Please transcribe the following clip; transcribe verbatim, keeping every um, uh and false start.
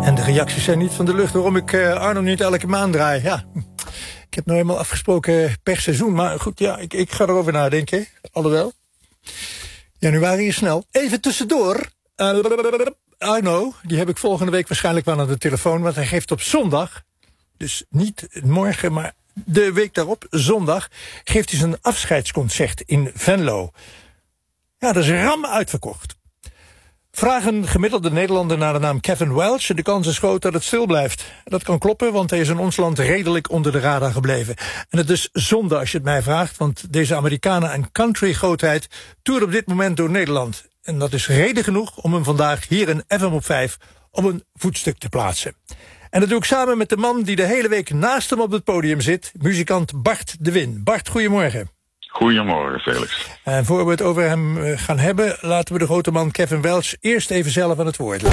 En de reacties zijn niet van de lucht waarom ik uh, Arno niet elke maand draai. Ja, ik heb nou eenmaal afgesproken per seizoen. Maar goed, ja, ik, ik ga erover nadenken. Alhoewel. Januari is snel. Even tussendoor. Uh, Arno, die heb ik volgende week waarschijnlijk wel aan de telefoon. Want hij geeft op zondag, dus niet morgen, maar de week daarop, zondag, geeft hij zijn afscheidsconcert in Venlo. Ja, dat is ram uitverkocht. Vraag een gemiddelde Nederlander naar de naam Kevin Welch en de kans is groot dat het stil blijft. Dat kan kloppen, want hij is in ons land redelijk onder de radar gebleven. En het is zonde als je het mij vraagt, want deze Amerikanen en country-grootheid toert op dit moment door Nederland. En dat is reden genoeg om hem vandaag hier in F M op vijf op een voetstuk te plaatsen. En dat doe ik samen met de man die de hele week naast hem op het podium zit, muzikant Bart de Win. Bart, goedemorgen. Goedemorgen, Felix. En voor we het over hem gaan hebben, laten we de grote man Kevin Welch eerst even zelf aan het woord.